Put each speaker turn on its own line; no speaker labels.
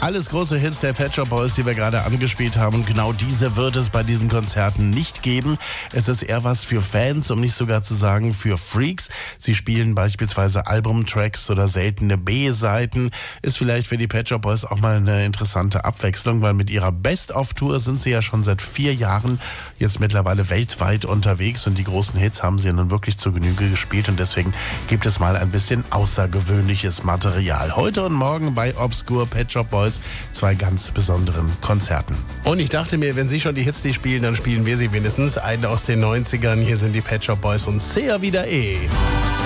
Alles große Hits der Pet Shop Boys, die wir gerade angespielt haben. Und genau diese wird es bei diesen Konzerten nicht geben. Es ist eher was für Fans, um nicht sogar zu sagen für Freaks. Sie spielen beispielsweise Albumtracks oder seltene B-Seiten. Ist vielleicht für die Pet Shop Boys auch mal eine interessante Abwechslung, weil mit ihrer Best-of-Tour sind sie ja schon seit 4 Jahren jetzt mittlerweile weltweit unterwegs. Und die großen Hits haben sie nun wirklich zur Genüge gespielt. Und deswegen gibt es mal ein bisschen außergewöhnliches Material. Heute und morgen bei Obscure Pet Shop Boys 2 ganz besonderen Konzerten. Und ich dachte mir, wenn Sie schon die Hits nicht spielen, dann spielen wir sie wenigstens. Einen aus den 90ern. Hier sind die Pet Shop Boys und sehr wieder